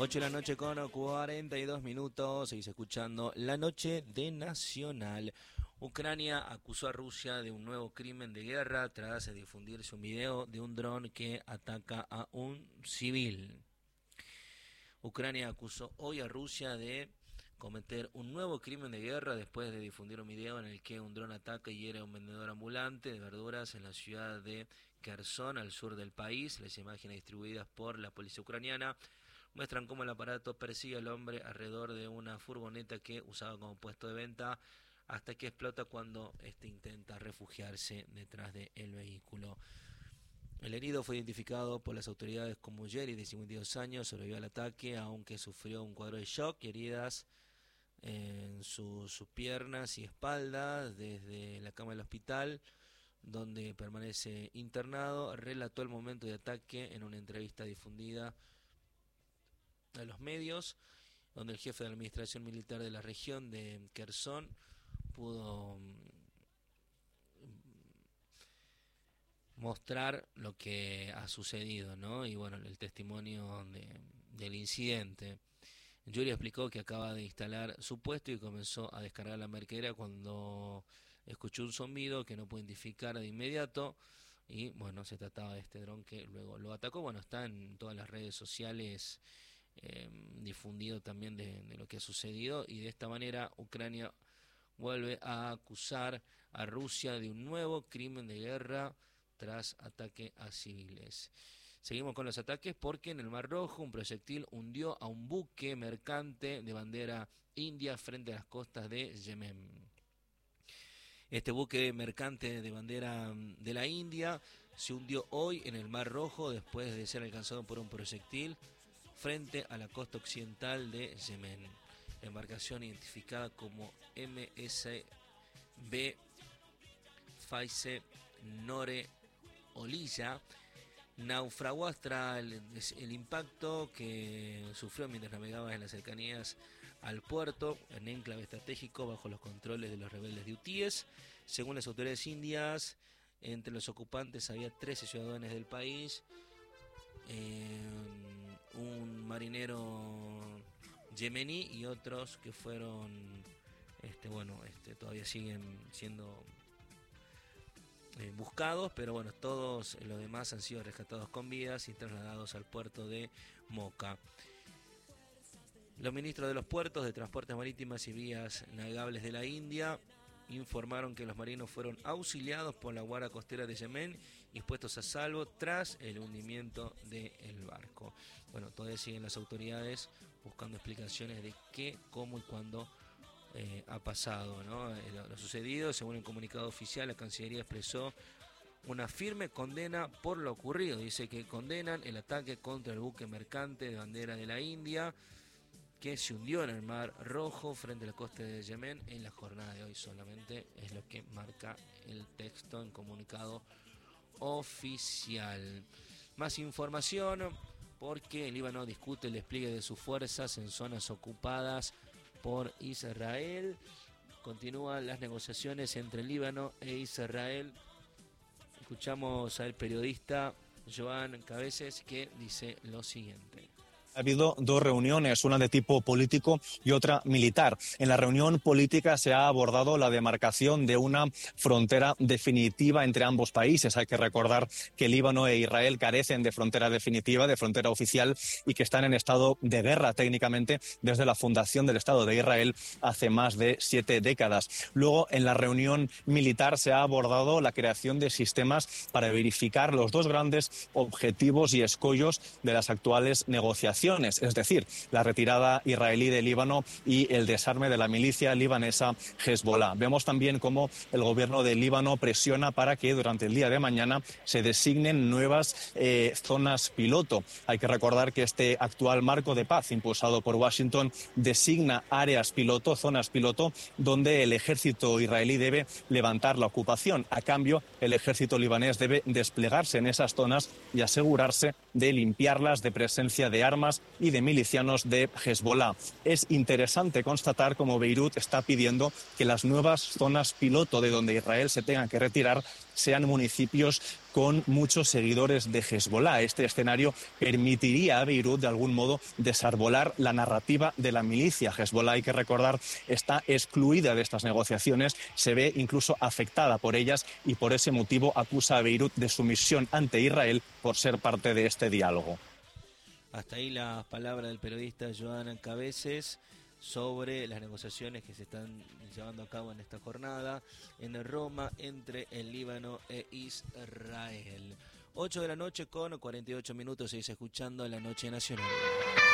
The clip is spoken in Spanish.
8 de la noche con 42 minutos, seguís escuchando La Noche de Nacional. Ucrania acusó a Rusia de un nuevo crimen de guerra tras difundirse un video de un dron que ataca a un civil. Ucrania acusó hoy a Rusia de cometer un nuevo crimen de guerra después de difundir un video en el que un dron ataca y hiere a un vendedor ambulante de verduras en la ciudad de Kherson, al sur del país. Las imágenes distribuidas por la policía ucraniana muestran cómo el aparato persigue al hombre alrededor de una furgoneta que usaba como puesto de venta hasta que explota cuando este intenta refugiarse detrás del vehículo. El herido fue identificado por las autoridades como Jerry, de 52 años, sobrevivió al ataque, aunque sufrió un cuadro de shock y heridas en sus piernas y espalda desde la cama del hospital, donde permanece internado. Relató el momento de ataque en una entrevista difundida a los medios, donde el jefe de la administración militar de la región de Kherson pudo mostrar lo que ha sucedido, ¿no? Y bueno, el testimonio del incidente. Yuri explicó que acaba de instalar su puesto y comenzó a descargar la mercadería cuando escuchó un zumbido que no pudo identificar de inmediato. Y bueno, se trataba de este dron que luego lo atacó. Bueno, está en todas las redes sociales difundido también de lo que ha sucedido, y de esta manera Ucrania vuelve a acusar a Rusia de un nuevo crimen de guerra tras ataque a civiles. Seguimos con los ataques porque en el Mar Rojo un proyectil hundió a un buque mercante de bandera india frente a las costas de Yemen. Este buque mercante de bandera de la India se hundió hoy en el Mar Rojo después de ser alcanzado por un proyectil frente a la costa occidental de Yemen. La embarcación, identificada como MSB Faize Nore Olilla, naufragó tras el impacto que sufrió mientras navegaba en las cercanías al puerto, en enclave estratégico bajo los controles de los rebeldes de hutíes. Según las autoridades indias, entre los ocupantes había 13 ciudadanos del país, un marinero yemení y otros que fueron todavía siguen siendo buscados, pero bueno, todos los demás han sido rescatados con vidas y trasladados al puerto de Mocha. Los ministros de los puertos, de transportes marítimas y vías navegables de la India informaron que los marinos fueron auxiliados por la Guardia Costera de Yemen y puestos a salvo tras el hundimiento del barco. Bueno, todavía siguen las autoridades buscando explicaciones de qué, cómo y cuándo ha pasado, ¿no? Lo sucedido. Según el comunicado oficial, la Cancillería expresó una firme condena por lo ocurrido. Dice que condenan el ataque contra el buque mercante de bandera de la India que se hundió en el Mar Rojo frente a la costa de Yemen en la jornada de hoy. Solamente es lo que marca el texto en comunicado oficial. Más información porque el Líbano discute el despliegue de sus fuerzas en zonas ocupadas por Israel. Continúan las negociaciones entre el Líbano e Israel. Escuchamos al periodista Joan Cabeces, que dice lo siguiente. Ha habido dos reuniones, una de tipo político y otra militar. En la reunión política se ha abordado la demarcación de una frontera definitiva entre ambos países. Hay que recordar que Líbano e Israel carecen de frontera definitiva, de frontera oficial, y que están en estado de guerra técnicamente desde la fundación del Estado de Israel hace más de 7 décadas. Luego, en la reunión militar se ha abordado la creación de sistemas para verificar los dos grandes objetivos y escollos de las actuales negociaciones. Es decir, la retirada israelí de Líbano y el desarme de la milicia libanesa Hezbollah. Vemos también cómo el gobierno de Líbano presiona para que durante el día de mañana se designen nuevas zonas piloto. Hay que recordar que este actual marco de paz impulsado por Washington designa áreas piloto, zonas piloto, donde el ejército israelí debe levantar la ocupación. A cambio, el ejército libanés debe desplegarse en esas zonas y asegurarse de limpiarlas de presencia de armas y de milicianos de Hezbollah. Es interesante constatar cómo Beirut está pidiendo que las nuevas zonas piloto de donde Israel se tenga que retirar sean municipios con muchos seguidores de Hezbollah. Este escenario permitiría a Beirut, de algún modo, desarbolar la narrativa de la milicia. Hezbollah, hay que recordar, está excluida de estas negociaciones, se ve incluso afectada por ellas y por ese motivo acusa a Beirut de sumisión ante Israel por ser parte de este diálogo. Hasta ahí las palabras del periodista Joan Cabezas sobre las negociaciones que se están llevando a cabo en esta jornada en Roma entre el Líbano e Israel. 8 de la noche con 48 minutos, seguís escuchando La Noche Nacional.